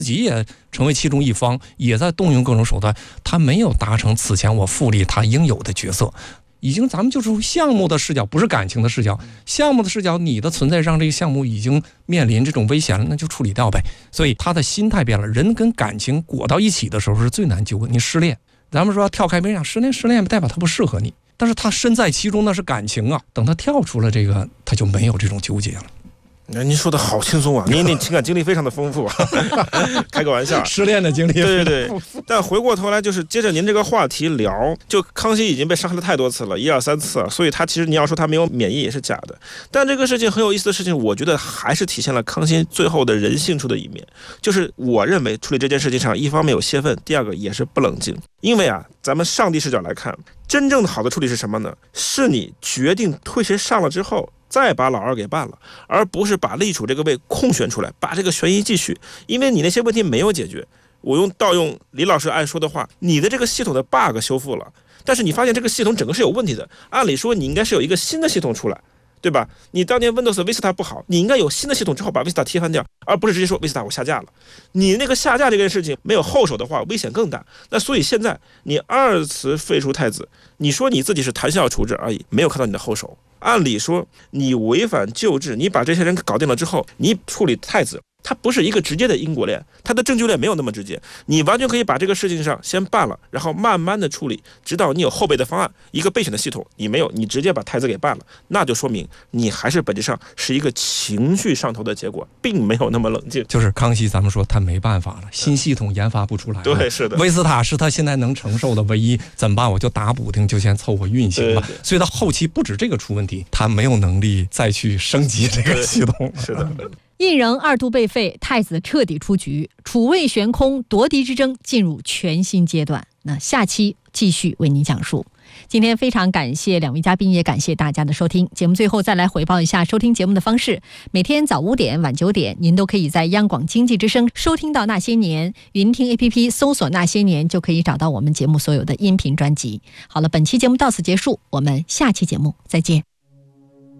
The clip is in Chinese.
己也成为其中一方，也在动用各种手段，他没有达成此前我复利他应有的角色。已经咱们就是项目的视角，不是感情的视角。项目的视角，你的存在让这个项目已经面临这种危险了，那就处理掉呗。所以他的心态变了，人跟感情裹到一起的时候是最难纠葛。你失恋，咱们说跳开边上，失恋代表他不适合你，但是他身在其中那是感情啊。等他跳出了这个，他就没有这种纠结了。 您说的好轻松啊，您情感经历非常的丰富啊，开个玩笑， 失恋的经历， 对。但回过头来，就是接着您这个话题聊，就康熙已经被伤害了太多次了，1、2、3次，所以他其实你要说他没有免疫也是假的。但这个事情很有意思的事情，我觉得还是体现了康熙最后的人性处的一面，就是我认为处理这件事情上，一方面有泄愤，第二个也是不冷静。因为啊，咱们上帝视角来看，真正的好的处理是什么呢？是你决定推谁上了之后，再把老二给办了，而不是把立储这个位空悬出来，把这个悬疑继续。因为你那些问题没有解决，我盗用李老师爱说的话，你的这个系统的 bug 修复了，但是你发现这个系统整个是有问题的，按理说你应该是有一个新的系统出来，对吧？你当年 Windows Vista 不好，你应该有新的系统之后把 Vista 踢翻掉，而不是直接说 Vista 我下架了。你那个下架这件事情没有后手的话，危险更大。那所以现在你二次废除太子，你说你自己是谈笑处置而已，没有看到你的后手。按理说你违反旧制，你把这些人搞定了之后，你处理太子，它不是一个直接的因果链，它的证据链没有那么直接，你完全可以把这个事情上先办了，然后慢慢的处理，直到你有后备的方案，一个备选的系统你没有，你直接把太子给办了，那就说明你还是本质上是一个情绪上头的结果，并没有那么冷静。 就是康熙咱们说他没办法了，新系统研发不出来了， 对，是的， 威斯塔是他现在能承受的唯一，怎么办？我就打补丁，就先凑合运行吧。所以他后期不止这个出问题，他没有能力再去升级这个系统。 是的。 胤禛2度被废，太子彻底出局，储位悬空，夺嫡之争进入全新阶段。那下期继续为您讲述。今天非常感谢两位嘉宾，也感谢大家的收听。节目最后再来回报一下收听节目的方式：每天早5点、晚9点，您都可以在央广经济之声收听到《那些年》，云听 APP 搜索《那些年》就可以找到我们节目所有的音频专辑。好了，本期节目到此结束，我们下期节目再见。